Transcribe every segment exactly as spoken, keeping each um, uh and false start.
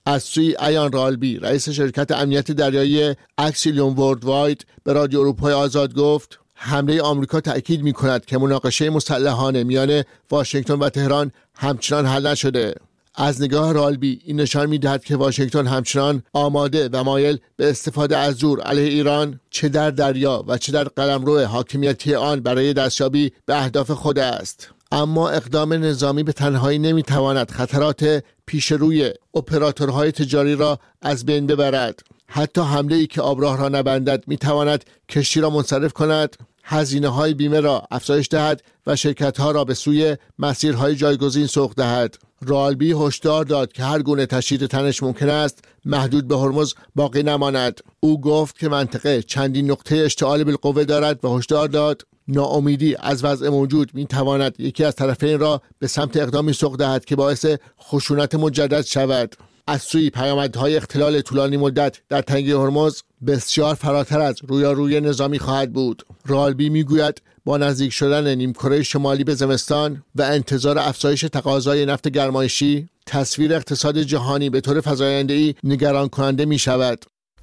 از سوی ایان رالبی رئیس شرکت امنیت دریایی اکسیلیون وردواید به رادیو اروپای آزاد گفت حمله آمریکا تأکید می‌کند که مناقشه مسلحانه میان واشنگتن و تهران همچنان حل نشده. از نگاه رالبی این نشان می‌دهد که واشنگتن همچنان آماده و مایل به استفاده از زور علیه ایران چه در دریا و چه در قلمرو حاکمیتی آن برای دستیابی به اهداف خود است. اما اقدام نظامی به تنهایی نمی‌تواند خطرات پیش روی اپراتورهای تجاری را از بین ببرد. حتی حمله‌ای که آبراه را نبندد می‌تواند کشتی را منصرف کند، هزینه‌های بیمه را افزایش دهد و شرکت‌ها را به سوی مسیرهای جایگزین سوق دهد. رالبی هشدار داد که هر گونه تشدید تنش ممکن است محدود به هرمز باقی نماند. او گفت که منطقه چندین نقطه اشتعال بالقوه دارد و هشدار داد ناامیدی از وضع موجود می‌تواند یکی از طرفین را به سمت اقدامی سوق دهد که باعث خشونت مجدد شود. از سوی پیامدهای اختلال طولانی مدت در تنگه هرمز بسیار فراتر از رویارویی نظامی خواهد بود. رالبی میگوید با نزدیک شدن نیمکره شمالی به زمستان و انتظار افزایش تقاضای نفت گرمایشی، تصویر اقتصاد جهانی به طور فزاینده‌ای نگران کننده می شود.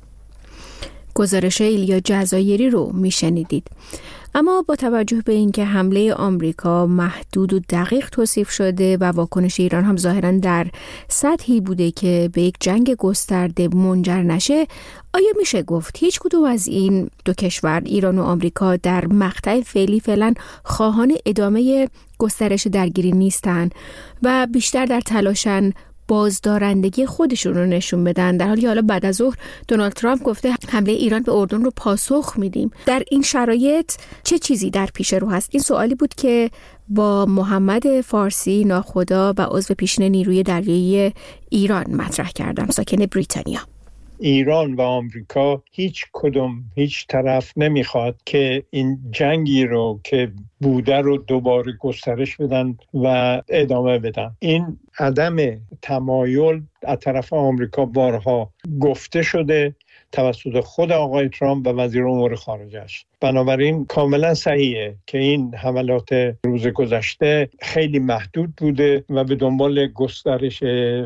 گزارش ایلیا جزایری رو می شنیدید. اما با توجه به اینکه حمله آمریکا محدود و دقیق توصیف شده و واکنش ایران هم ظاهراً در سطحی بوده که به یک جنگ گسترده منجر نشه، آیا میشه گفت هیچ کدوم از این دو کشور، ایران و آمریکا، در مقطع فعلی فعلا خواهان ادامه گسترش درگیری نیستن و بیشتر در تلاشن بازدارندگی خودشون رو نشون بدن، در حالی که حالا بعد از ظهر دونالد ترامپ گفته حمله ایران به اردن رو پاسخ میدیم؟ در این شرایط چه چیزی در پیش رو هست؟ این سوالی بود که با محمد فارسی ناخدا و عضو پیشین نیروی دریایی ایران مطرح کردم، ساکن بریتانیا. ایران و آمریکا هیچ کدوم هیچ طرف نمیخواد که این جنگی رو که بوده رو دوباره گسترش بدن و ادامه بدن. این عدم تمایل از طرف آمریکا بارها گفته شده توسط خود آقای ترامپ و وزیر امور خارجه‌اش. بنابراین کاملا صحیحه که این حملات روز گذشته خیلی محدود بوده و به دنبال گسترش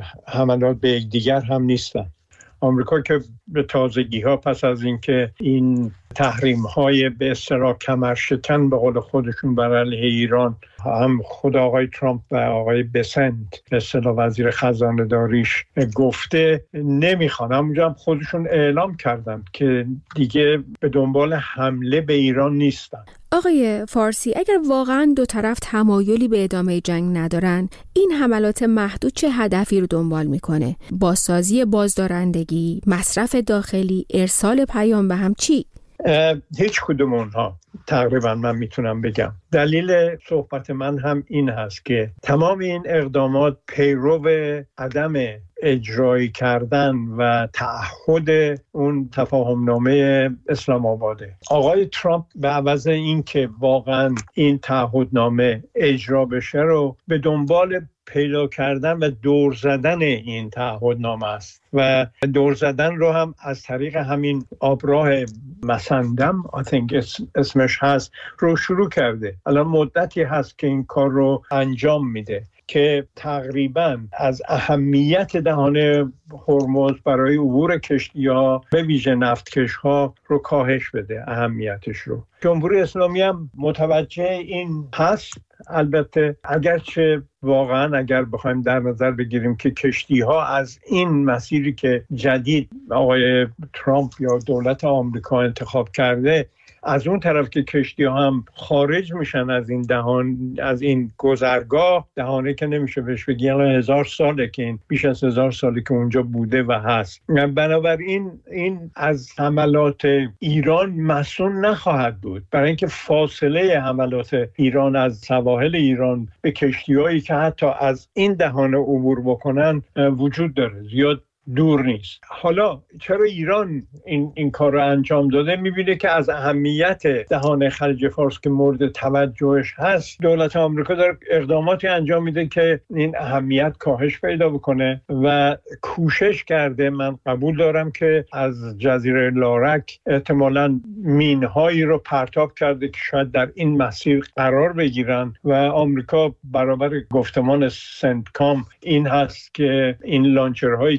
حملات به یکدیگر هم نیستن. آمریکا که به تازگی ها پس از اینکه این تحریم های به اصطلاح کمرشکن به قول خودشون بر علیه ایران، هم خود آقای ترامپ و آقای بسنت به اصطلاح وزیر خزانه داریش گفته نمیخوان، همونجا هم خودشون اعلام کردن که دیگه به دنبال حمله به ایران نیستن. آقای فارسی، اگر واقعا دو طرف تمایلی به ادامه جنگ ندارن، این حملات محدود چه هدفی رو دنبال میکنه؟ بازسازی بازدارندگی، مصرف داخلی، ارسال پیام به هم، چی؟ هیچ کدوم اونها تقریبا من میتونم بگم. دلیل صحبت من هم این هست که تمام این اقدامات پیرو عدم اجرایی کردن و تعهد اون تفاهمنامه اسلام آباده. آقای ترامپ به عوض این که واقعا این تعهدنامه اجرا بشه رو به دنبال پیدا کردن و دور زدن این تعهدنامه است و دور زدن رو هم از طریق همین آبراه مسندم I think اسمش هست رو شروع کرده. الان مدتی هست که این کار رو انجام میده که تقریباً از اهمیت دهان هرمز برای عبور کشتی‌ها به ویژه نفتکش‌ها رو کاهش بده، اهمیتش رو. جمهوری اسلامی هم متوجه این هست. البته اگرچه واقعاً اگر بخوایم در نظر بگیریم که کشتی‌ها از این مسیری که جدید آقای ترامپ یا دولت آمریکا انتخاب کرده، از اون طرف که کشتی ها هم خارج میشن از این دهان، از این گذرگاه، دهانه که نمیشه بهش بگی، الان هزار ساله که این بیش از هزار ساله که اونجا بوده و هست. بنابراین این از حملات ایران مسئول نخواهد بود، برای اینکه فاصله حملات ایران از سواحل ایران به کشتی هایی که حتی از این دهانه عبور بکنن وجود داره، زیاد دور نیست. حالا چرا ایران این این کار رو انجام داده؟ میبینه که از اهمیت دهان خلیج فارس که مورد توجهش هست، دولت آمریکا داره اقداماتی انجام میده که این اهمیت کاهش پیدا بکنه و کوشش کرده. من قبول دارم که از جزیره لارک احتمالاً مینهایی رو پرتاب کرده که شاید در این مسیر قرار بگیرن و آمریکا برابر گفتمان سنتکام این هست که این لانچرهایی